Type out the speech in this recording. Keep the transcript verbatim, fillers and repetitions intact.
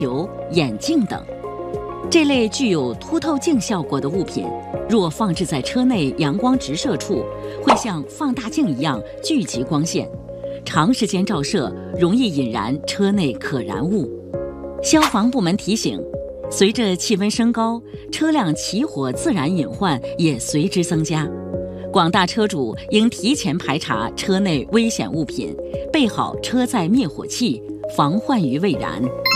球、眼镜等。这类具有凸透镜效果的物品，若放置在车内阳光直射处，会像放大镜一样聚集光线，长时间照射容易引燃车内可燃物。消防部门提醒，随着气温升高，车辆起火自燃隐患也随之增加。广大车主应提前排查车内危险物品，备好车载灭火器，防患于未然。